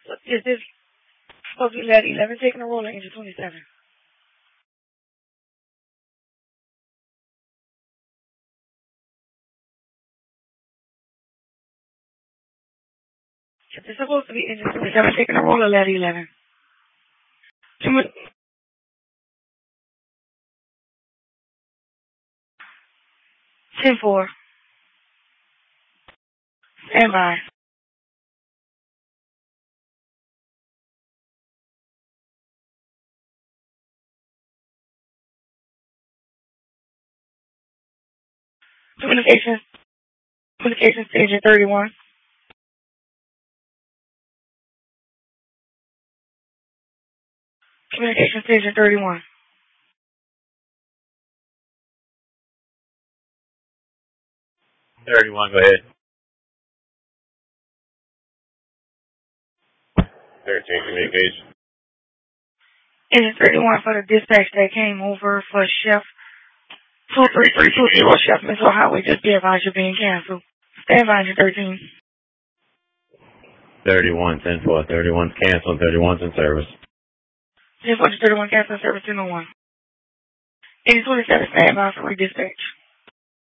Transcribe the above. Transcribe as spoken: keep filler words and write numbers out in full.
Is this supposed to be Lady eleven taking a roll or Angel twenty-seven? If it's supposed to be Angel twenty-seven taking a roll or Lady eleven? ten four. Stand by. Communication. Communication station thirty-one. Communication station thirty-one. thirty-one, go ahead. thirteen, communication. Engine thirty-one for the dispatch that came over for Chef two three three two zero Chef Missile Highway. Just be advised you're being canceled. Stand by, Engine thirteen. thirty-one, ten four, thirty-one's canceled, thirty-one's in service. ten four, thirty-one canceled, service two oh one. Engine twenty-seven, stand by for redispatch.